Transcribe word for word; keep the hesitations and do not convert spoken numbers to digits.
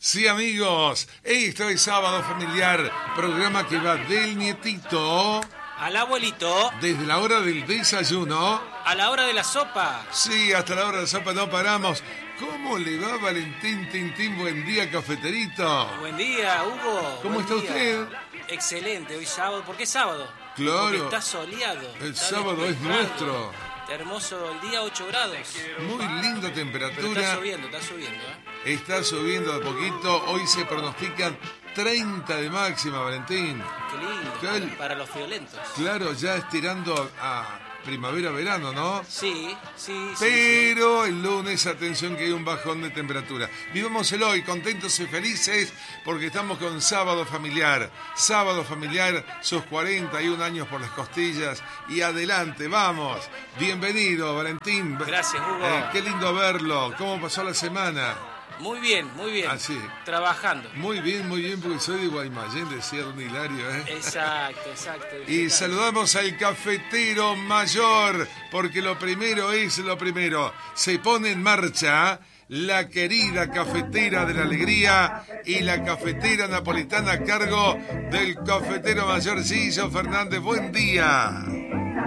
Sí, amigos, esto es Sábado Familiar, programa que va del nietito al abuelito, desde la hora del desayuno a la hora de la sopa. Sí, hasta la hora de la sopa no paramos. ¿Cómo le va, Valentín Tintín? Buen día, cafeterito. Buen día, Hugo. ¿Cómo Buen está día. usted? Excelente, hoy sábado. ¿Por qué sábado? Claro. Porque está soleado. El está sábado es despejado. nuestro. Está hermoso el día, ocho grados. Muy linda Pero temperatura. está lloviendo, está lloviendo, ¿eh? Está lloviendo de poquito. Hoy se pronostican treinta de máxima, Valentín. Qué lindo. Claro. Para, para los violentos. Claro, ya estirando a primavera-verano, ¿no? Sí, sí, sí. Pero el lunes, atención que hay un bajón de temperatura. Vivámoselo hoy, contentos y felices, porque estamos con Sábado Familiar. Sábado Familiar, sus cuarenta y un años por las costillas. Y adelante, vamos. Bienvenido, Valentín. Gracias, Hugo. Eh, qué lindo verlo. ¿Cómo pasó la semana? Muy bien, muy bien. Ah, sí. Trabajando. Muy bien, muy bien, porque soy de Guaymallén, decía Don Hilario, ¿eh? Exacto, exacto. Y saludamos al cafetero mayor, porque lo primero es lo primero. Se pone en marcha la querida cafetera de la alegría y la cafetera napolitana a cargo del cafetero mayor Gillo Fernández. Buen día.